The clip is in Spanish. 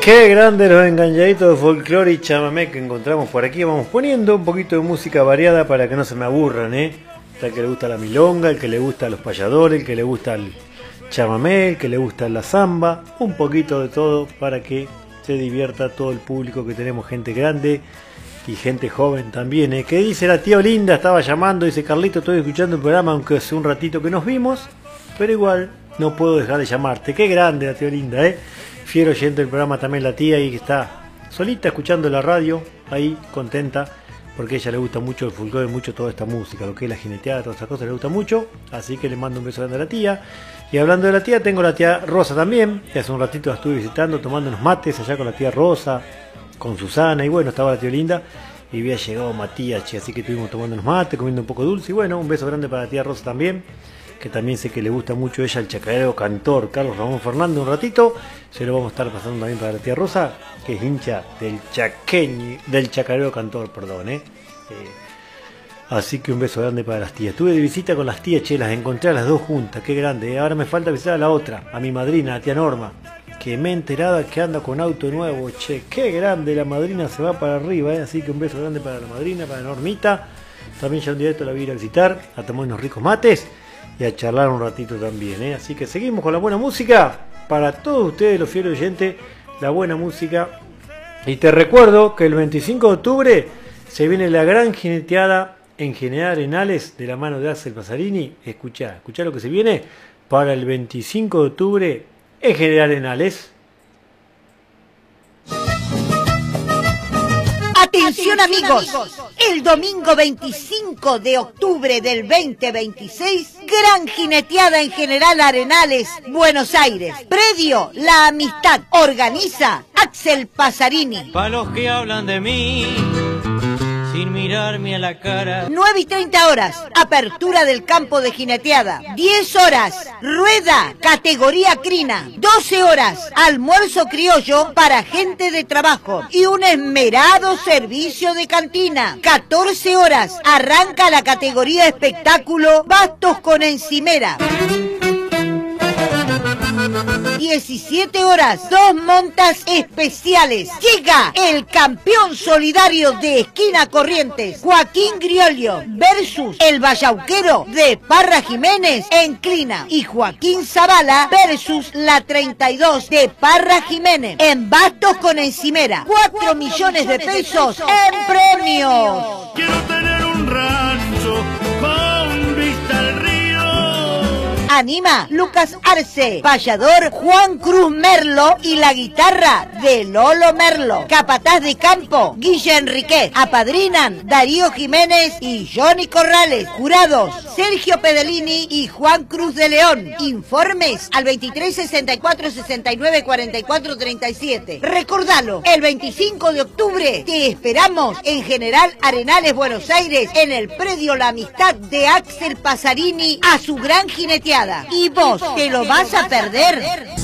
Qué grande los enganchaditos de folclore y chamamé que encontramos por aquí. Vamos poniendo un poquito de música variada para que no se me aburran, Está el que le gusta la milonga, el que le gusta los payadores, el que le gusta el chamamé, el que le gusta la zamba. Un poquito de todo para que se divierta todo el público, que tenemos gente grande y gente joven también, ¿Qué dice la tía Olinda? Estaba llamando, dice: Carlito, estoy escuchando el programa, aunque hace un ratito que nos vimos, pero igual no puedo dejar de llamarte. Qué grande la tía Olinda, Fiero oyente del programa también la tía, y que está solita escuchando la radio, ahí contenta, porque a ella le gusta mucho el folclore, mucho toda esta música, lo que es la jineteada, todas estas cosas le gusta mucho, así que le mando un beso grande a la tía. Y hablando de la tía, tengo la tía Rosa también, que hace un ratito la estuve visitando, tomando unos mates allá con la tía Rosa, con Susana, y bueno, estaba la tía Linda, y había llegado Matías, así que estuvimos tomando unos mates, comiendo un poco dulce, y bueno, un beso grande para la tía Rosa también, que también sé que le gusta mucho ella el chacarero cantor Carlos Ramón Fernández. Un ratito se lo vamos a estar pasando también para la tía Rosa, que es hincha del chacarero cantor, así que un beso grande para las tías. Estuve de visita con las tías, las encontré a las dos juntas, qué grande, Ahora me falta visitar a la otra, a mi madrina, la tía Norma, que me he enterado que anda con auto nuevo, qué grande, la madrina se va para arriba, Así que un beso grande para la madrina, para Normita. También ya un directo la voy a ir a visitar, a tomar unos ricos mates y a charlar un ratito también, Así que seguimos con la buena música para todos ustedes, los fieles oyentes, la buena música. Y te recuerdo que el 25 de octubre se viene la gran jineteada en General Arenales de la mano de Axel Pasarini. Escuchá lo que se viene para el 25 de octubre en General Arenales. Atención amigos, el domingo 25 de octubre del 2026, gran jineteada en General Arenales, Buenos Aires. Predio La Amistad, organiza Axel Pasarini. Para los que hablan de mí, sin mirarme a la cara. 9:30 horas, apertura del campo de jineteada. 10 horas, rueda, categoría crina. 12 horas, almuerzo criollo para gente de trabajo y un esmerado servicio de cantina. 14 horas, arranca la categoría espectáculo, bastos con encimera. 17 horas, 2 montas especiales. Llega el campeón solidario de Esquina Corrientes, Joaquín Griolio, versus el Vallauquero de Parra Jiménez en Clina, y Joaquín Zavala versus la 32 de Parra Jiménez en bastos con encimera. 4 millones de pesos en premios. Quiero tener un rancho con vista al río. Anima Lucas Arce, payador Juan Cruz Merlo y la guitarra de Lolo Merlo. Capataz de campo Guille Enriquez. Apadrinan Darío Jiménez y Johnny Corrales. Jurados Sergio Pedellini y Juan Cruz de León. Informes al 23 64 69 44 37. Recordalo, el 25 de octubre te esperamos en General Arenales, Buenos Aires, en el predio La Amistad de Axel Pasarini, a su gran jineteada. ¿Y vos te lo vas a perder?